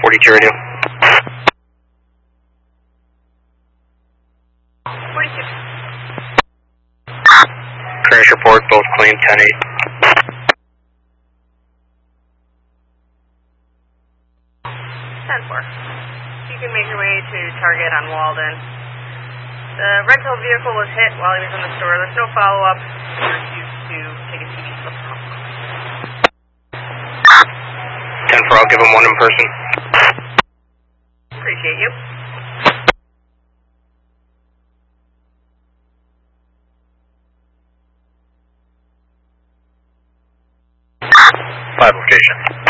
42 radio. 42. Crash report, both clean, 10-8. 10-4. You can make your way to target on Walden. The rental vehicle was hit while he was in the store. There's no follow-up. He refused to take a TV slip from him. 10-4, I'll give him one in person. Appreciate you. Five location.